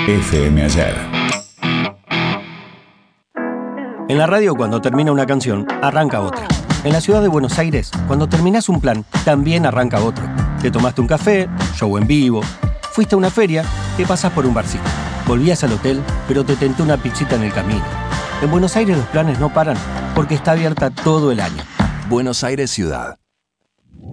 FM Ayer. En la radio, cuando termina una canción, arranca otra. En la ciudad de Buenos Aires, cuando terminás un plan, también arranca otro. Te tomaste un café, show en vivo, fuiste a una feria, te pasás por un barcito. Volvías al hotel, pero te tentó una pizzita en el camino. En Buenos Aires los planes no paran porque está abierta todo el año. Buenos Aires Ciudad.